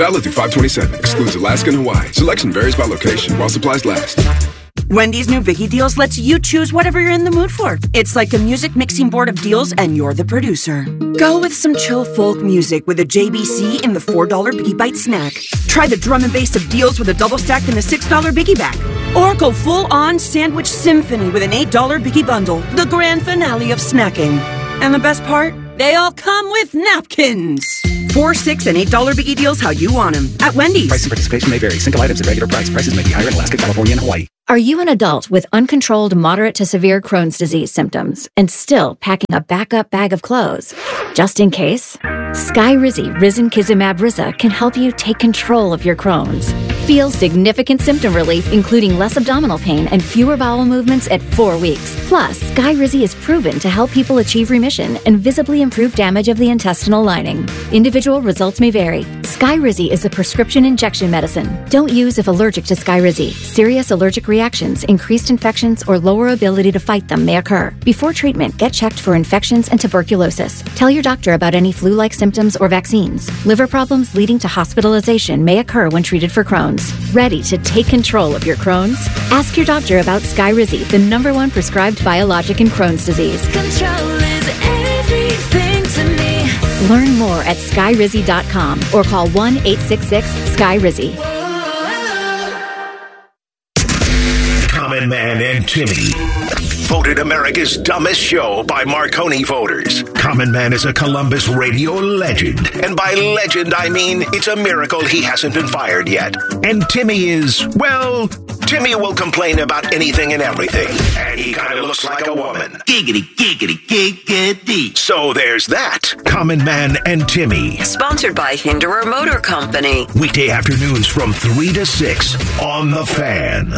Valid through 5/27. Excludes Alaska and Hawaii. Selection varies by location while supplies last. Wendy's new Biggie Deals lets you choose whatever you're in the mood for. It's like a music mixing board of deals, and you're the producer. Go with some chill folk music with a JBC in the $4 Biggie Bite snack. Try the drum and bass of deals with a double stack in the $6 Biggie Bag. Or go full-on sandwich symphony with an $8 Biggie Bundle, the grand finale of snacking. And the best part? They all come with napkins. $4, $6, and $8 Biggie Deals how you want them at Wendy's. Price and participation may vary. Single items at regular price. Prices may be higher in Alaska, California, and Hawaii. Are you an adult with uncontrolled moderate to severe Crohn's disease symptoms and still packing a backup bag of clothes? Just in case, Skyrizi Risankizumab Riza can help you take control of your Crohn's. Feel significant symptom relief, including less abdominal pain and fewer bowel movements at 4 weeks. Plus, Skyrizi is proven to help people achieve remission and visibly improve damage of the intestinal lining. Individual results may vary. Skyrizi is a prescription injection medicine. Don't use if allergic to Skyrizi. Serious allergic reactions, increased infections, or lower ability to fight them may occur. Before treatment, get checked for infections and tuberculosis. Tell your doctor about any flu-like symptoms or vaccines. Liver problems leading to hospitalization may occur when treated for Crohn's. Ready to take control of your Crohn's? Ask your doctor about Skyrizi, the #1 prescribed biologic in Crohn's disease. Control is everything to me. Learn more at skyrizi.com or call 1-866-SKYRIZI. Common Man and Timmy. Voted America's dumbest show by Marconi voters. Common Man is a Columbus radio legend. And by legend, I mean it's a miracle he hasn't been fired yet. And Timmy is, well, Timmy will complain about anything and everything. And he kind of looks like a woman. Giggity, giggity, giggity. So there's that. Common Man and Timmy. Sponsored by Hinderer Motor Company. Weekday afternoons from 3 to 6 on The Fan.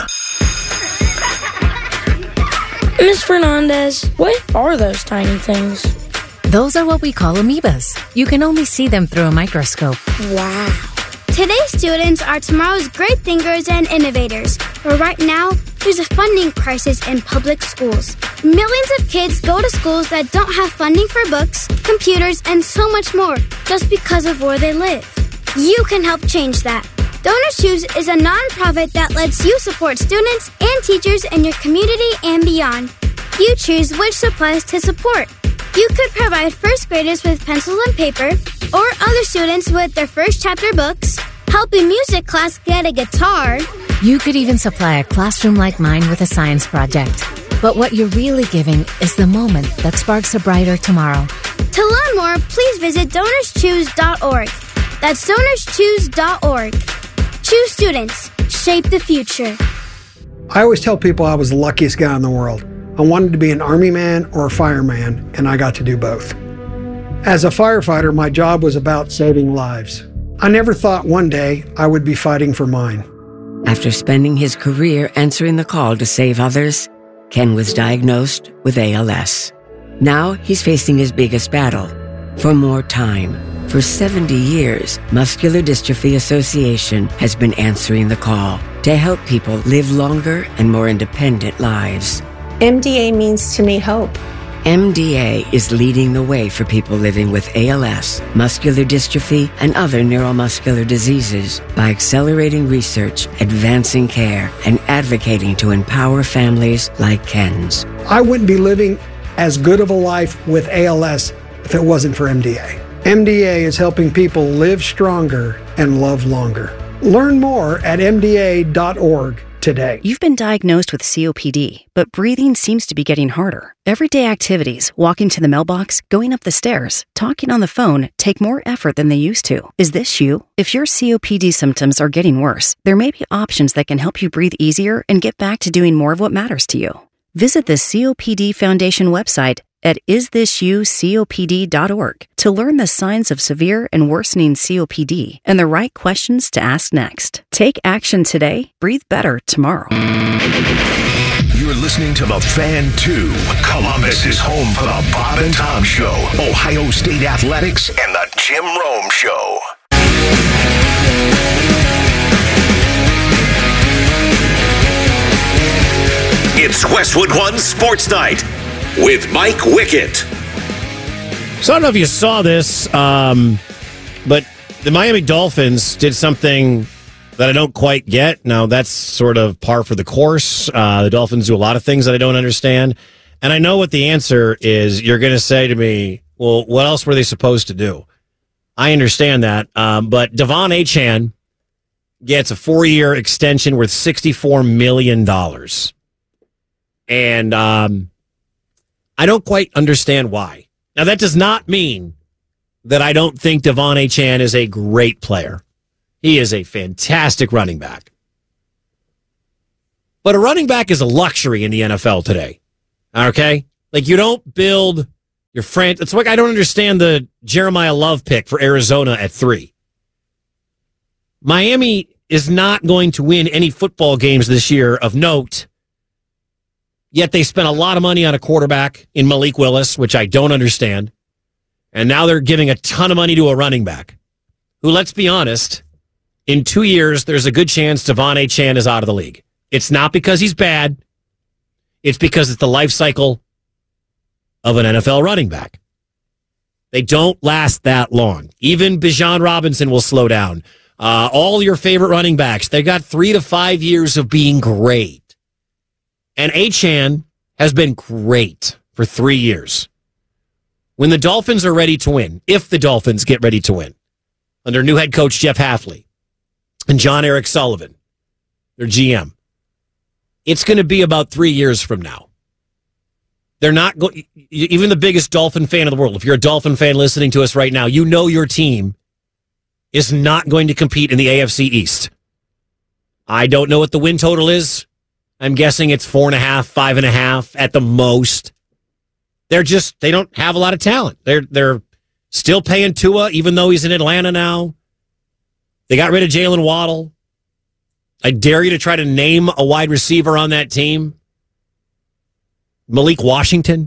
Ms. Fernandez, what are those tiny things? Those are what we call amoebas. You can only see them through a microscope. Wow. Today's students are tomorrow's great thinkers and innovators. But right now, there's a funding crisis in public schools. Millions of kids go to schools that don't have funding for books, computers, and so much more just because of where they live. You can help change that. Donors Choose is a nonprofit that lets you support students and teachers in your community and beyond. You choose which supplies to support. You could provide first graders with pencils and paper, or other students with their first chapter books, help a music class get a guitar. You could even supply a classroom like mine with a science project. But what you're really giving is the moment that sparks a brighter tomorrow. To learn more, please visit DonorsChoose.org. That's DonorsChoose.org. Choose students. Shape the future. I always tell people I was the luckiest guy in the world. I wanted to be an army man or a fireman, and I got to do both. As a firefighter, my job was about saving lives. I never thought one day I would be fighting for mine. After spending his career answering the call to save others, Ken was diagnosed with ALS. Now he's facing his biggest battle, for more time. For 70 years, Muscular Dystrophy Association has been answering the call to help people live longer and more independent lives. MDA means to me hope. MDA is leading the way for people living with ALS, muscular dystrophy, and other neuromuscular diseases by accelerating research, advancing care, and advocating to empower families like Ken's. I wouldn't be living as good of a life with ALS if it wasn't for MDA. MDA is helping people live stronger and love longer. Learn more at MDA.org today. You've been diagnosed with COPD, but breathing seems to be getting harder. Everyday activities, walking to the mailbox, going up the stairs, talking on the phone, take more effort than they used to. Is this you? If your COPD symptoms are getting worse, there may be options that can help you breathe easier and get back to doing more of what matters to you. Visit the COPD Foundation website at isthisyoucopd.org to learn the signs of severe and worsening COPD and the right questions to ask next. Take action today, breathe better tomorrow. You're listening to The Fan 2. Columbus is home for the Bob and Tom Show, Ohio State Athletics, and the Jim Rome Show. It's Westwood One Sports Night with Mike Wickett. So I don't know if you saw this, but The Miami Dolphins did something that I don't quite get. Now, that's sort of par for the course. The Dolphins do a lot of things that I don't understand. And I know what the answer is. You're going to say to me, well, what else were they supposed to do? I understand that. But Devon Achane gets a 4-year extension worth $64 million. And I don't quite understand why. Now, that does not mean that I don't think Devon Achane is a great player. He is a fantastic running back. But a running back is a luxury in the NFL today. Okay? Like, you don't build your friend. It's like I don't understand the Jeremiah Love pick for Arizona at 3. Miami is not going to win any football games this year of note. Yet they spent a lot of money on a quarterback in Malik Willis, which I don't understand. And now they're giving a ton of money to a running back who, let's be honest, in 2 years, there's a good chance Devon Achane is out of the league. It's not because he's bad. It's because it's the life cycle of an NFL running back. They don't last that long. Even Bijan Robinson will slow down. All your favorite running backs, they got 3 to 5 years of being great. And Achane has been great for 3 years. When the Dolphins are ready to win, if the Dolphins get ready to win, under new head coach Jeff Hafley and John Eric Sullivan, their GM, it's going to be about 3 years from now. They're not going, even the biggest Dolphin fan in the world, if you're a Dolphin fan listening to us right now, you know your team is not going to compete in the AFC East. I don't know what the win total is. I'm guessing it's 4.5, 5.5 at the most. They don't have a lot of talent. They're still paying Tua, even though he's in Atlanta now. They got rid of Jalen Waddle. I dare you to try to name a wide receiver on that team. Malik Washington.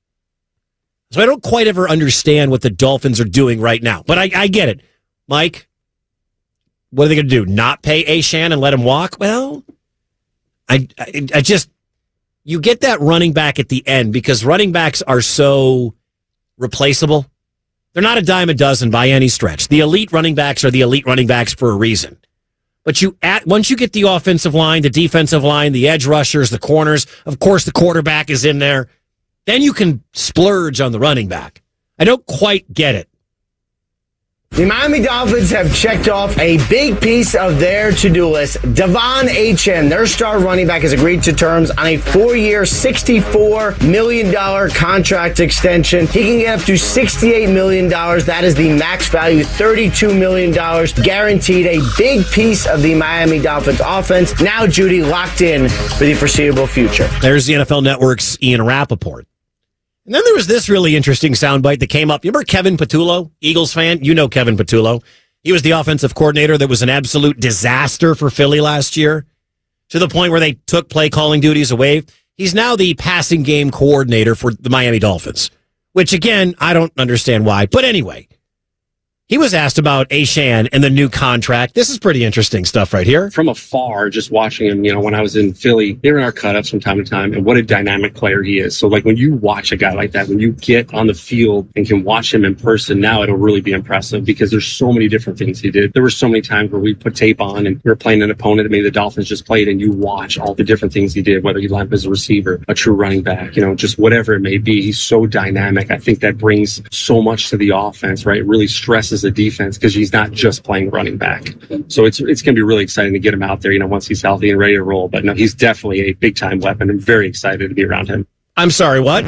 So I don't quite ever understand what the Dolphins are doing right now. But I get it. Mike, what are they going to do? Not pay Achane and let him walk? Well, I just... You get that running back at the end because running backs are so replaceable. They're not a dime a dozen by any stretch. The elite running backs are the elite running backs for a reason. But once you get the offensive line, the defensive line, the edge rushers, the corners, of course the quarterback is in there, then you can splurge on the running back. I don't quite get it. The Miami Dolphins have checked off a big piece of their to-do list. Devon Achane, their star running back, has agreed to terms on a 4-year, $64 million contract extension. He can get up to $68 million. That is the max value, $32 million guaranteed. A big piece of the Miami Dolphins offense. Now, Judy, locked in for the foreseeable future. There's the NFL Network's Ian Rappaport. And then there was this really interesting soundbite that came up. You remember Kevin Patullo, Eagles fan? You know Kevin Patullo. He was the offensive coordinator that was an absolute disaster for Philly last year, to the point where they took play calling duties away. He's now the passing game coordinator for the Miami Dolphins, which, again, I don't understand why. But anyway, he was asked about Achane and the new contract. This is pretty interesting stuff right here. From afar, just watching him, when I was in Philly, they were in our cut-ups from time to time, and what a dynamic player he is. So, when you watch a guy like that, when you get on the field and can watch him in person, now it'll really be impressive because there's so many different things he did. There were so many times where we put tape on and we were playing an opponent that maybe the Dolphins just played, and you watch all the different things he did, whether he lined up as a receiver, a true running back, just whatever it may be. He's so dynamic. I think that brings so much to the offense, right? It really stresses the defense because he's not just playing running back. So it's going to be really exciting to get him out there, once he's healthy and ready to roll. But no, he's definitely a big-time weapon. I'm very excited to be around him. I'm sorry, what?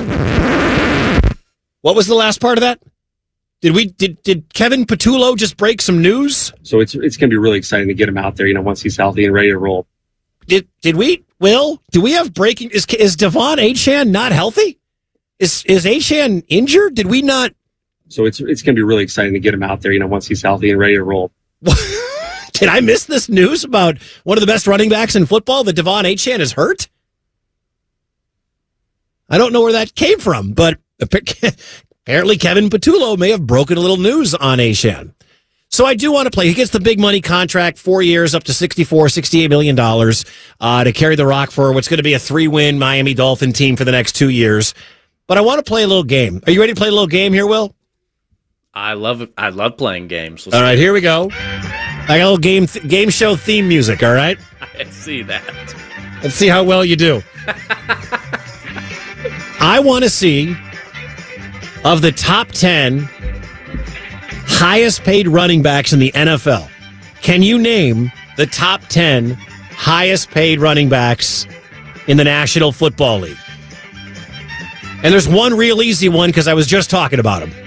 What was the last part of that? Did Kevin Patullo just break some news? So it's going to be really exciting to get him out there, once he's healthy and ready to roll. Do we have breaking? Is Devon Achane not healthy? Is Achane injured? Did we not? So it's going to be really exciting to get him out there, once he's healthy and ready to roll. Did I miss this news about one of the best running backs in football, that Devon Achane is hurt? I don't know where that came from, but apparently Kevin Patullo may have broken a little news on Achane. So I do want to play. He gets the big money contract, 4 years, up to $68 million to carry the rock for what's going to be a 3-win Miami Dolphin team for the next 2 years. But I want to play a little game. Are you ready to play a little game here, Will? I love playing games. All right, here we go. I got a little game show theme music, all right? I see that. Let's see how well you do. I want to see, of the top 10 highest paid running backs in the NFL, can you name the top 10 highest paid running backs in the National Football League? And there's one real easy one because I was just talking about him.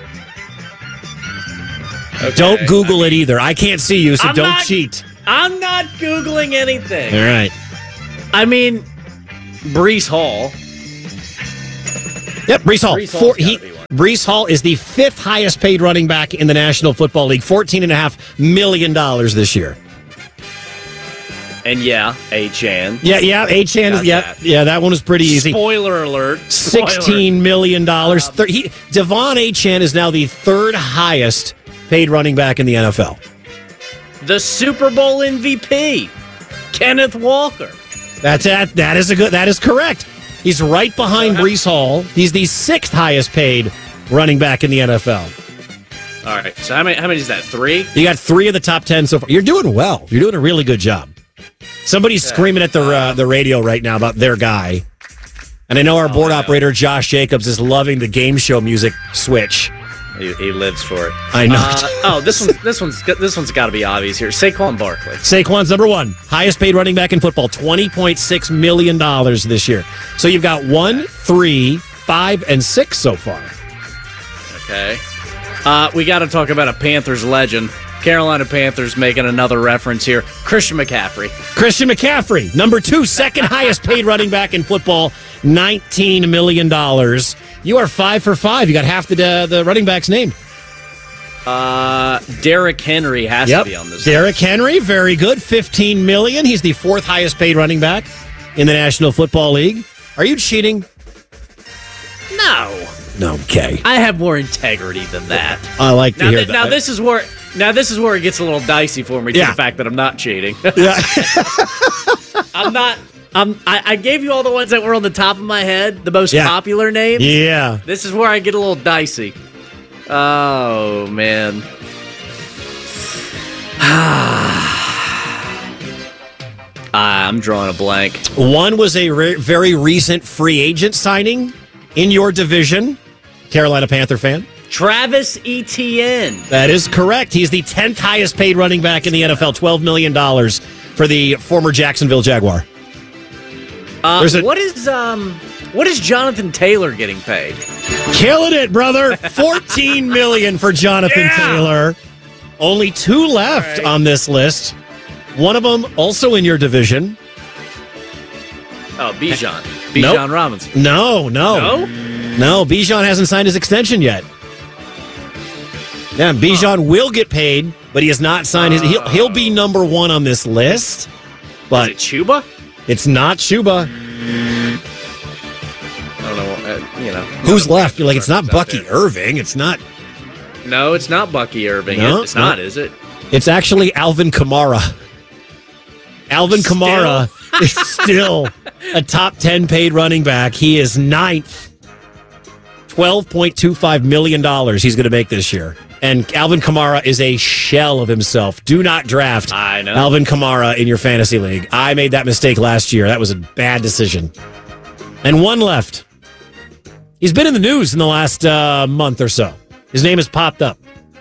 Okay. Don't Google it either. I can't see you, so don't cheat. I'm not Googling anything. All right. I mean, Breece Hall. Yep, Breece Hall. Breece Hall is the 5th highest paid running back in the National Football League, $14.5 million this year. And Achane. Yeah, Achane is, that one was pretty easy. Spoiler alert. $16 million. Devon Achane is now the 3rd highest paid running back in the NFL. The Super Bowl MVP, Kenneth Walker. That is correct. He's right behind Breece Hall. He's the 6th highest paid running back in the NFL. All right. So how many is that? 3? You got 3 of the top 10 so far. You're doing well. You're doing a really good job. Somebody's screaming at the radio right now about their guy. And I know our board operator, Josh Jacobs, is loving the game show music switch. He lives for it. I know. This one's got to be obvious here. Saquon Barkley. Saquon's number 1, highest paid running back in football, $20.6 million this year. So you've got 1, 3, 5, and 6 so far. Okay. We got to talk about a Panthers legend. Carolina Panthers making another reference here. Christian McCaffrey, number 2, 2nd highest paid running back in football, $19 million. You are 5 for 5. You got half the running back's name. Derrick Henry has to be on this Derrick Henry, very good. $15 million. He's the 4th highest paid running back in the National Football League. Are you cheating? No. Okay. I have more integrity than that. I like to hear that. Now this is where it gets a little dicey for me, to the fact that I'm not cheating. Yeah. I'm not. I gave you all the ones that were on the top of my head, the most popular names. Yeah. This is where I get a little dicey. Oh, man. I'm drawing a blank. One was a very recent free agent signing in your division, Carolina Panther fan. Travis Etienne. That is correct. He's the 10th highest paid running back in the NFL, $12 million for the former Jacksonville Jaguar. What is Jonathan Taylor getting paid? Killing it, brother. $14 million for Jonathan Taylor. Only 2 left on this list. One of them also in your division. Oh, Bijan Robinson. No. Bijan hasn't signed his extension yet. Yeah, Bijan will get paid, but he has not signed his. He'll be number 1 on this list. But is it Chuba? It's not Chuba. I don't know. Who's left? You're like, it's not Bucky Irving. It's not. No, it's not Bucky Irving. No, it's not, is it? It's actually Alvin Kamara. Alvin Kamara is still a top 10 paid running back. He is 9th. $12.25 million he's going to make this year. And Alvin Kamara is a shell of himself. Do not draft Alvin Kamara in your fantasy league. I made that mistake last year. That was a bad decision. And one left. He's been in the news in the last month or so. His name has popped up.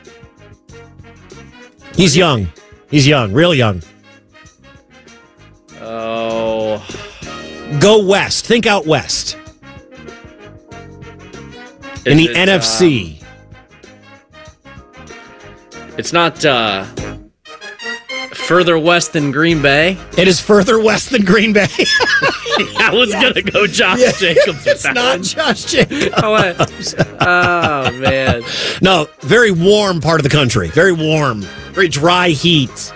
He's young. Real young. Oh. Go west. Think out west. In the NFC. It's not further west than Green Bay. It is further west than Green Bay. I was going to go Josh Jacobs. It's not Josh Jacobs. Oh, man. No, very warm part of the country. Very warm. Very dry heat.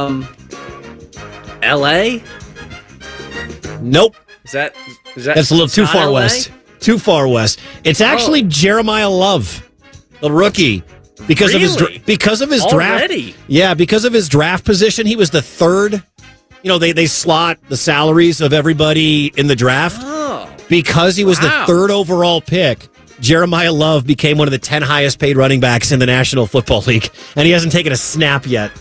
L.A.? Nope. That's a little too far west. Too far west. It's actually Jeremiah Love, the rookie. Because of his draft. Yeah, because of his draft position, he was the 3rd. They slot the salaries of everybody in the draft. Oh. Because he was the 3rd overall pick, Jeremiah Love became one of the 10 highest paid running backs in the National Football League, and he hasn't taken a snap yet.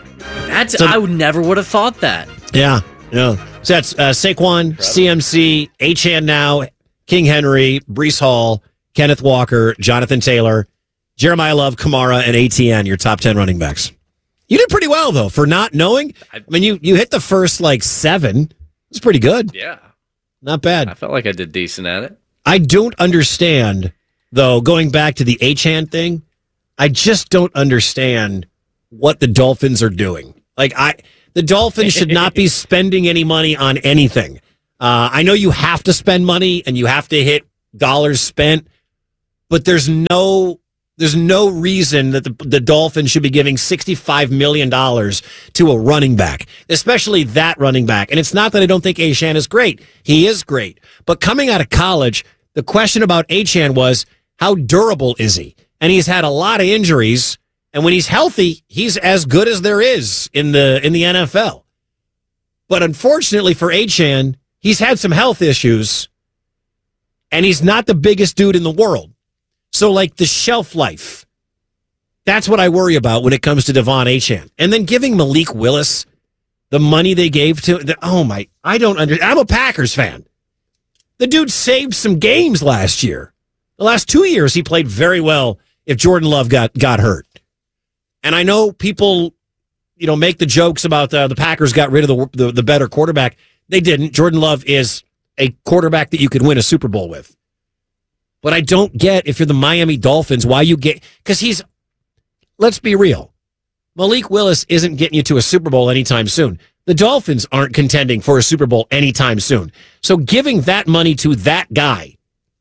I never would have thought that. Yeah. So that's Saquon, CMC, Achane now, King Henry, Breece Hall, Kenneth Walker, Jonathan Taylor, Jeremiah Love, Kamara, and ATN, your top 10 running backs. You did pretty well, though, for not knowing. I mean, you hit the first, 7. It's pretty good. Yeah. Not bad. I felt like I did decent at it. I don't understand, though, going back to the Achane thing, I just don't understand what the Dolphins are doing. The Dolphins should not be spending any money on anything. I know you have to spend money and you have to hit dollars spent, but there's no reason that the Dolphins should be giving $65 million to a running back, especially that running back. And it's not that I don't think Achane is great. He is great. But coming out of college, the question about Achane was, how durable is he? And he's had a lot of injuries. And when he's healthy, he's as good as there is in the NFL. But unfortunately for Achane, he's had some health issues, and he's not the biggest dude in the world. So, the shelf life, that's what I worry about when it comes to Devon Achane. And then giving Malik Willis the money they gave to, I don't understand. I'm a Packers fan. The dude saved some games last year. The last 2 years, he played very well if Jordan Love got hurt. And I know people, make the jokes about the Packers got rid of the better quarterback. They didn't. Jordan Love is a quarterback that you could win a Super Bowl with. But I don't get, if you're the Miami Dolphins, why you get, because let's be real. Malik Willis isn't getting you to a Super Bowl anytime soon. The Dolphins aren't contending for a Super Bowl anytime soon. So giving that money to that guy,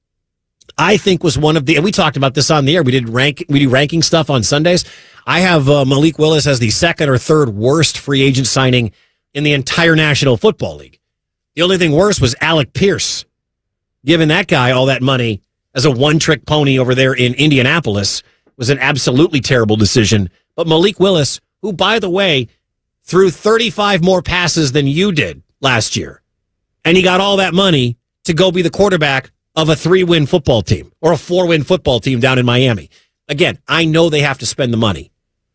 I think was one of the, and we talked about this on the air. We do ranking stuff on Sundays. I have Malik Willis as the second or third worst free agent signing in the entire National Football League. The only thing worse was Alec Pierce. Giving that guy all that money as a one-trick pony over there in Indianapolis was an absolutely terrible decision. But Malik Willis, who, by the way, threw 35 more passes than you did last year, and he got all that money to go be the quarterback of a 3-win football team or a 4-win football team down in Miami. Again, I know they have to spend the money.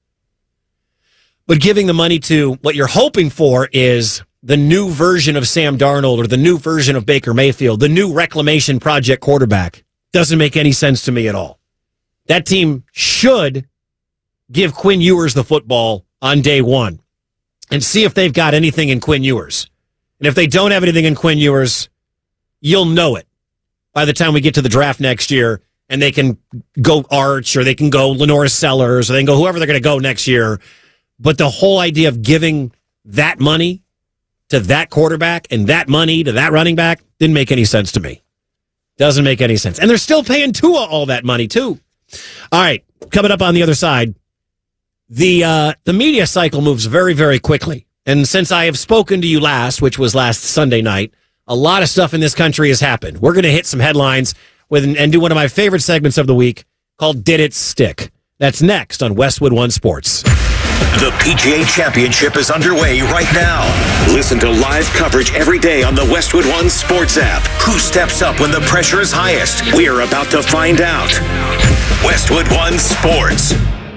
But giving the money to what you're hoping for is the new version of Sam Darnold or the new version of Baker Mayfield, the new reclamation project quarterback, doesn't make any sense to me at all. That team should give Quinn Ewers the football on day one and see if they've got anything in Quinn Ewers. And if they don't have anything in Quinn Ewers, you'll know it by the time we get to the draft next year, and they can go Arch or they can go Lenore Sellers or they can go whoever they're going to go next year. But the whole idea of giving that money to that quarterback and that money to that running back didn't make any sense to me. Doesn't make any sense. And they're still paying Tua all that money, too. All right, coming up on the other side, the media cycle moves very, very quickly. And since I have spoken to you last, which was last Sunday night, a lot of stuff in this country has happened. We're going to hit some headlines and do one of my favorite segments of the week called Did It Stick? That's next on Westwood One Sports. The PGA Championship is underway right now. Listen to live coverage every day on the Westwood One Sports app. Who steps up when the pressure is highest? We're about to find out. Westwood One Sports.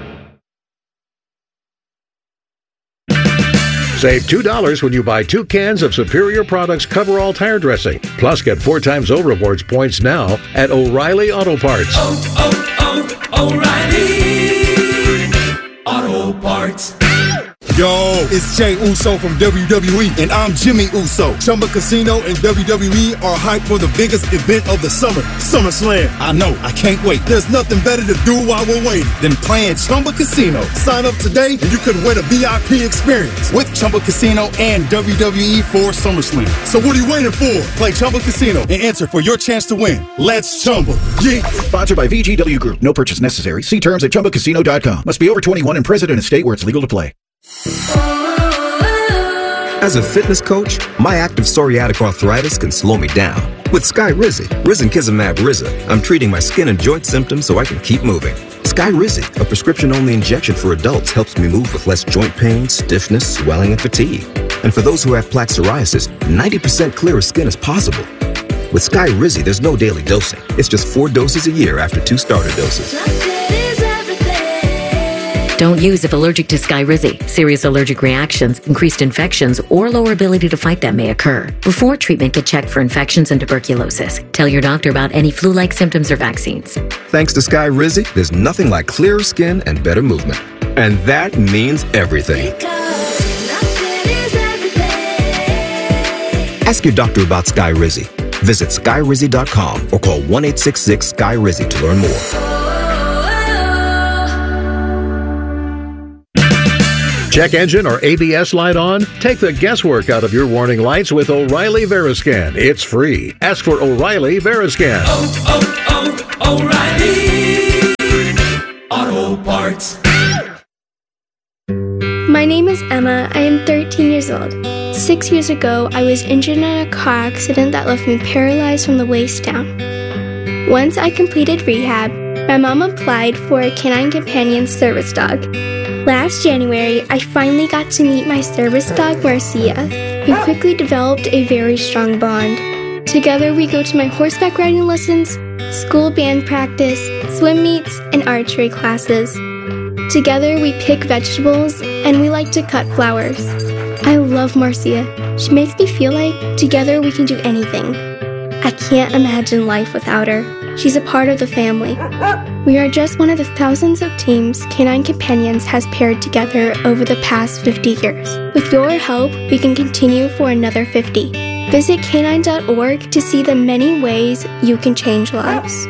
Save $2 when you buy 2 cans of Superior Products Coverall Tire Dressing. Plus, get 4 times O-Rewards points now at O'Reilly Auto Parts. O'Reilly Auto Parts. Yo, it's Jay Uso from WWE, and I'm Jimmy Uso. Chumba Casino and WWE are hyped for the biggest event of the summer, SummerSlam. I know, I can't wait. There's nothing better to do while we're waiting than playing Chumba Casino. Sign up today, and you could win a VIP experience with Chumba Casino and WWE for SummerSlam. So what are you waiting for? Play Chumba Casino and enter for your chance to win. Let's Chumba. Yeah. Sponsored by VGW Group. No purchase necessary. See terms at ChumbaCasino.com. Must be over 21 and present in a state where it's legal to play. As a fitness coach, my active psoriatic arthritis can slow me down. With Skyrizi, Risankizumab Rizza, I'm treating my skin and joint symptoms so I can keep moving. Skyrizi, a prescription-only injection for adults, helps me move with less joint pain, stiffness, swelling, and fatigue. And for those who have plaque psoriasis, 90% clearer skin is possible. With Sky Rizzy, there's no daily dosing. It's just 4 doses a year after 2 starter doses. Don't use if allergic to Skyrizi. Serious allergic reactions, increased infections, or lower ability to fight them may occur. Before treatment, get checked for infections and tuberculosis. Tell your doctor about any flu-like symptoms or vaccines. Thanks to Sky Rizzy, there's nothing like clearer skin and better movement. And that means everything. Ask your doctor about Sky Rizzy. Visit SkyRizzy.com or call 1-866-SKY-RIZZY to learn more. Check engine or ABS light on? Take the guesswork out of your warning lights with O'Reilly Veriscan. It's free. Ask for O'Reilly Veriscan. O'Reilly Auto Parts. My name is Emma. I am 13 years old. 6 years ago, I was injured in a car accident that left me paralyzed from the waist down. Once I completed rehab, my mom applied for a Canine Companion service dog. Last January, I finally got to meet my service dog, Marcia. We quickly developed a very strong bond. Together, we go to my horseback riding lessons, school band practice, swim meets, and archery classes. Together, we pick vegetables, and we like to cut flowers. I love Marcia. She makes me feel like together we can do anything. I can't imagine life without her. She's a part of the family. We are just one of the thousands of teams Canine Companions has paired together over the past 50 years. With your help, we can continue for another 50. Visit canine.org to see the many ways you can change lives.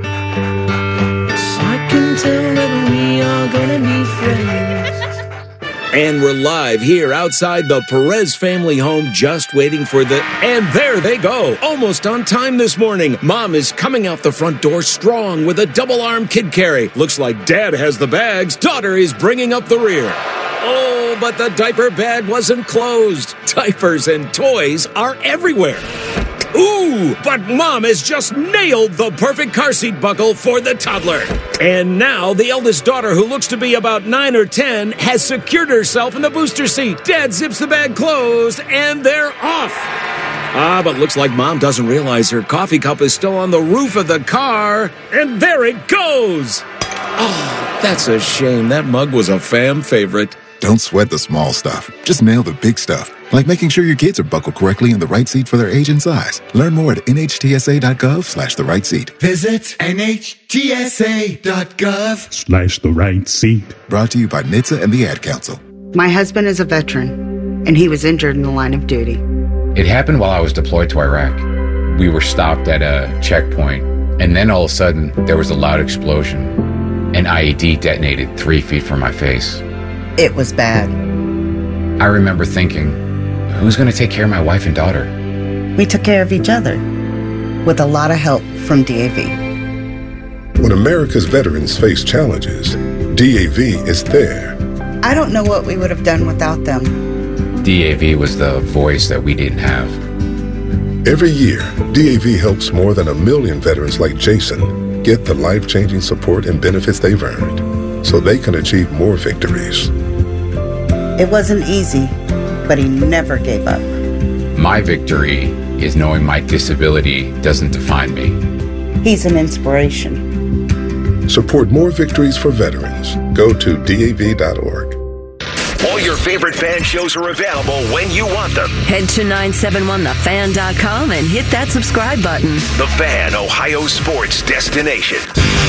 I can tell that we are gonna be friends. And we're live here outside the Perez family home, just waiting for the... And there they go, almost on time this morning. Mom is coming out the front door strong with a double-arm kid carry. Looks like Dad has the bags. Daughter is bringing up the rear. Oh, but the diaper bag wasn't closed. Diapers and toys are everywhere. Ooh, but Mom has just nailed the perfect car seat buckle for the toddler. And now the eldest daughter, who looks to be about 9 or 10, has secured herself in the booster seat. Dad zips the bag closed, and they're off. But looks like Mom doesn't realize her coffee cup is still on the roof of the car. And there it goes. Oh, that's a shame. That mug was a fam favorite. Don't sweat the small stuff. Just nail the big stuff, like making sure your kids are buckled correctly in the right seat for their age and size. Learn more at nhtsa.gov/the right seat. Visit nhtsa.gov/the right seat. Brought to you by NHTSA and the Ad Council. My husband is a veteran, and he was injured in the line of duty. It happened while I was deployed to Iraq. We were stopped at a checkpoint, and then all of a sudden, there was a loud explosion. An IED detonated 3 feet from my face. It was bad. I remember thinking, who's going to take care of my wife and daughter? We took care of each other, with a lot of help from DAV. When America's veterans face challenges, DAV is there. I don't know what we would have done without them. DAV was the voice that we didn't have. Every year, DAV helps more than 1 million veterans like Jason get the life-changing support and benefits they've earned, so they can achieve more victories. It wasn't easy, but he never gave up. My victory is knowing my disability doesn't define me. He's an inspiration. Support more victories for veterans. Go to DAV.org. All your favorite fan shows are available when you want them. Head to 971thefan.com and hit that subscribe button. The Fan, Ohio sports destination.